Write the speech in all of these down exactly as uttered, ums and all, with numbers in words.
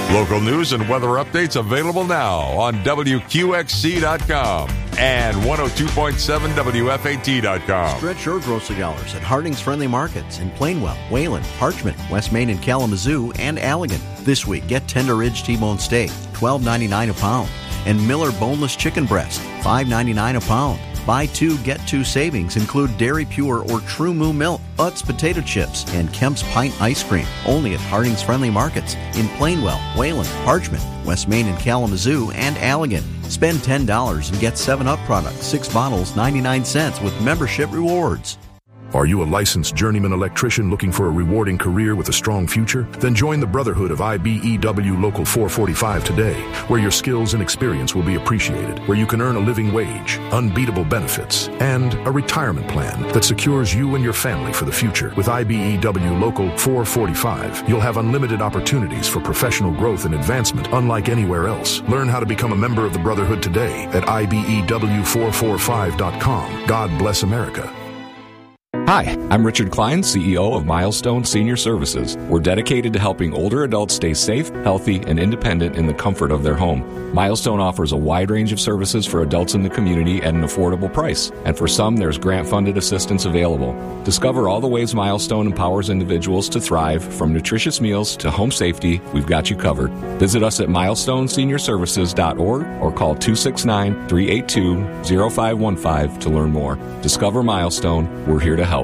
Local news and weather updates available now on W Q X C dot com and one oh two point seven W F A T dot com. Stretch your grocery dollars at Harding's Friendly Markets in Plainwell, Wayland, Parchment, West Main and Kalamazoo, and Allegan. This week, get Tender Ridge T-bone steak, twelve ninety-nine a pound, and Miller boneless chicken breast, five ninety-nine a pound. Buy two, get two savings include Dairy Pure or True Moo milk, Utz potato chips, and Kemp's Pint ice cream. Only at Harding's Friendly Markets in Plainwell, Wayland, Parchment, West Main and Kalamazoo, and Allegan. Spend ten dollars and get seven up products, six bottles, ninety-nine cents with membership rewards. Are you a licensed journeyman electrician looking for a rewarding career with a strong future? Then join the Brotherhood of I B E W Local four forty-five today, where your skills and experience will be appreciated, where you can earn a living wage, unbeatable benefits, and a retirement plan that secures you and your family for the future. With I B E W Local four forty-five, you'll have unlimited opportunities for professional growth and advancement unlike anywhere else. Learn how to become a member of the Brotherhood today at I B E W four forty-five dot com. God bless America. Hi, I'm Richard Klein, C E O of Milestone Senior Services. We're dedicated to helping older adults stay safe, healthy, and independent in the comfort of their home. Milestone offers a wide range of services for adults in the community at an affordable price, and for some, there's grant-funded assistance available. Discover all the ways Milestone empowers individuals to thrive, from nutritious meals to home safety. We've got you covered. Visit us at milestone senior services dot org or call two six nine, three eight two, zero five one five to learn more. Discover Milestone. We're here to help.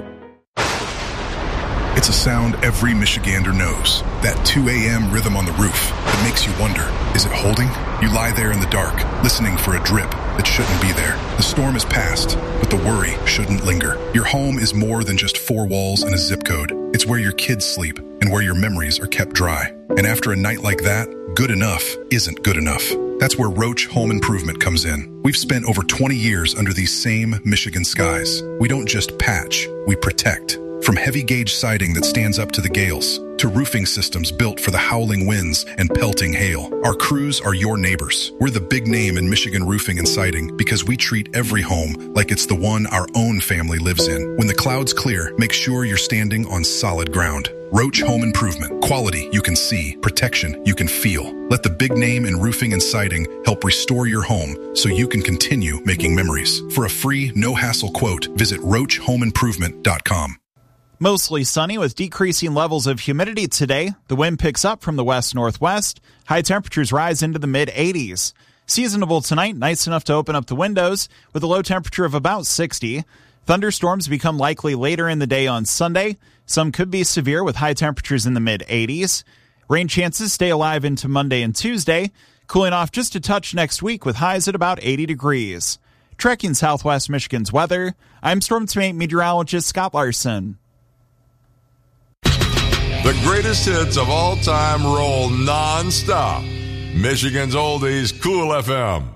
It's a sound every Michigander knows. That two a.m. rhythm on the roof that makes you wonder, is it holding? You lie there in the dark, listening for a drip that shouldn't be there. The storm is past, but the worry shouldn't linger. Your home is more than just four walls and a zip code. It's where your kids sleep and where your memories are kept dry. And after a night like that, good enough isn't good enough. That's where Roach Home Improvement comes in. We've spent over twenty years under these same Michigan skies. We don't just patch, we protect. From heavy gauge siding that stands up to the gales, to roofing systems built for the howling winds and pelting hail, our crews are your neighbors. We're the big name in Michigan roofing and siding because we treat every home like it's the one our own family lives in. When the clouds clear, make sure you're standing on solid ground. Roach Home Improvement. Quality you can see, protection you can feel. Let the big name in roofing and siding help restore your home so you can continue making memories. For a free, no-hassle quote, visit roach home improvement dot com. Mostly sunny with decreasing levels of humidity today. The wind picks up from the west-northwest. High temperatures rise into the mid eighties. Seasonable tonight, nice enough to open up the windows with a low temperature of about sixty. Thunderstorms become likely later in the day on Sunday. Some could be severe with high temperatures in the mid eighties. Rain chances stay alive into Monday and Tuesday, cooling off just a touch next week with highs at about eighty degrees. Tracking Southwest Michigan's weather, I'm Storm Team meteorologist Scott Larson. The greatest hits of all time roll non-stop. Michigan's Oldies, Cool F M.